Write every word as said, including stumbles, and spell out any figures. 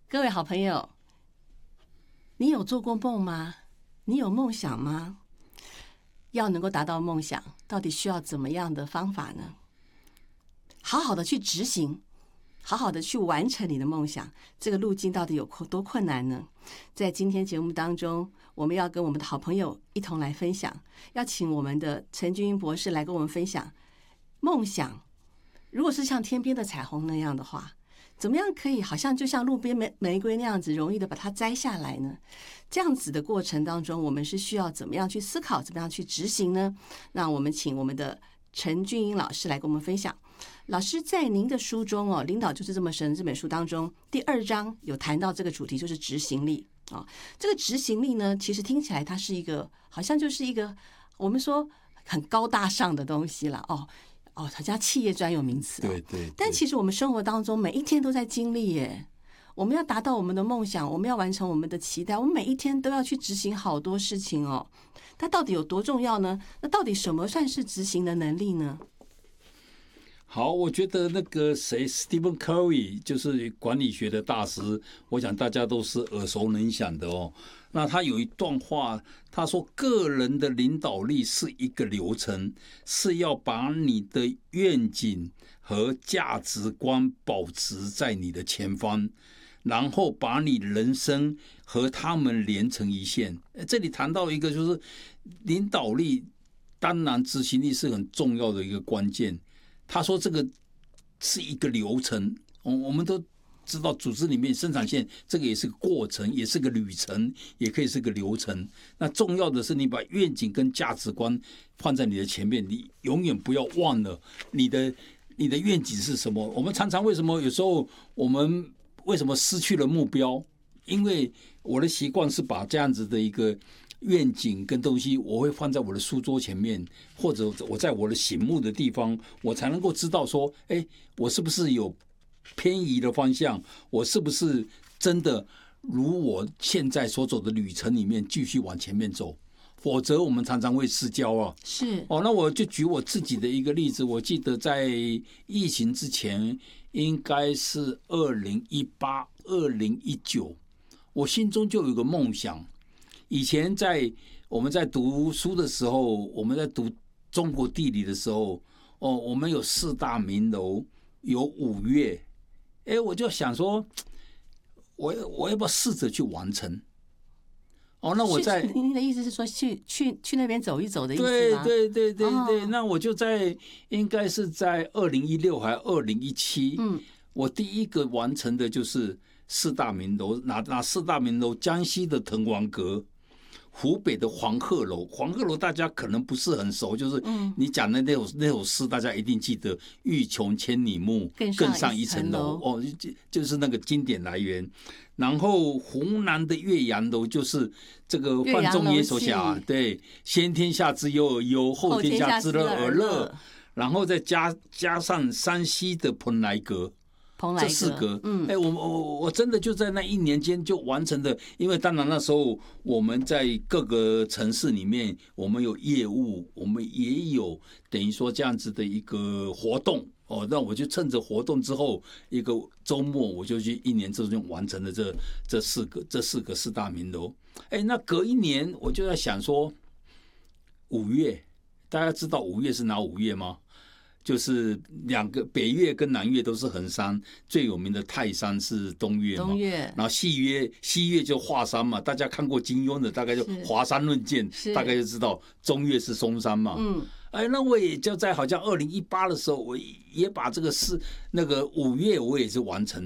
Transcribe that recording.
各位好朋友，你有做过梦吗？你有梦想吗？要能够达到梦想，到底需要怎么样的方法呢？好好的去执行，好好的去完成你的梦想，这个路径到底有多困难呢？在今天节目当中，我们要跟我们的好朋友一同来分享，要请我们的陈君英博士来跟我们分享梦想。如果是像天边的彩虹那样的话，怎么样可以好像就像路边玫玫瑰那样子容易的把它摘下来呢？这样子的过程当中，我们是需要怎么样去思考，怎么样去执行呢？那我们请我们的陈俊英老师来跟我们分享。老师在您的书中哦，《领导就是这么神》这本书当中，第二章有谈到这个主题，就是执行力啊、哦。这个执行力呢，其实听起来它是一个好像就是一个我们说很高大上的东西了哦。哦，好像企业专有名词、哦， 对 对, 对。 但其实我们生活当中每一天都在经历耶。我们要达到我们的梦想，我们要完成我们的期待，我们每一天都要去执行好多事情哦。它到底有多重要呢？那到底什么算是执行的能力呢？ 好，我觉得那个谁 ，Stephen Covey 就是管理学的大师，我想大家都是耳熟能详的哦。那他有一段话，他说：“个人的领导力是一个流程，是要把你的愿景和价值观保持在你的前方，然后把你人生和他们连成一线。”这里谈到一个就是领导力，当然执行力是很重要的一个关键。他说这个是一个流程，我们都知道组织里面生产线这个也是个过程，也是个旅程，也可以是个流程。那重要的是你把愿景跟价值观放在你的前面，你永远不要忘了你的你的愿景是什么。我们常常为什么有时候我们为什么失去了目标？因为我的习惯是把这样子的一个愿景跟东西，我会放在我的书桌前面，或者我在我的醒目的地方，我才能够知道说，哎，我是不是有偏移的方向？我是不是真的如我现在所走的旅程里面继续往前面走？否则我们常常会失焦啊。 是哦，那我就举我自己的一个例子，我记得在疫情之前，应该是二零一八、二零一九，我心中就有个梦想。以前在我们在读书的时候，我们在读中国地理的时候，哦，我们有四大名楼，有五岳，哎，我就想说，我我要不要试着去完成？哦，那我在您的意思是说去去去那边走一走的意思吗？ 对对对对对， 哦、 那我就在应该是在二零一六还是二零一七，嗯，我第一个完成的就是四大名楼，哪哪四大名楼？江西的滕王阁。湖北的黄鹤楼，黄鹤楼大家可能不是很熟，就是你讲的那首那首诗，大家一定记得“欲穷千里目，更上一层楼”。哦，就就是那个经典来源。然后湖南的岳阳楼就是这个范仲淹所写，对，先天下之忧而忧，后天下之乐而乐。然后再加加上山西的蓬莱阁。这四个，嗯，哎，我我我真的就在那一年间就完成的，因为当然那时候我们在各个城市里面，我们有业务，我们也有等于说这样子的一个活动哦，那我就趁着活动之后一个周末，我就去一年之中完成了这这四个这四个四大名楼。哎，那隔一年我就在想说，五岳，大家知道五岳是哪五岳吗？就是两个北岳跟南岳都是衡山，最有名的泰山是东岳嘛， 东岳， 然后西岳西岳就华山嘛，大家看过金庸的大概就华山论剑，大概就知道中岳是嵩山嘛。嗯，哎，那我也就在好像二零一八的时候，我也把这个是那个五岳我也是完成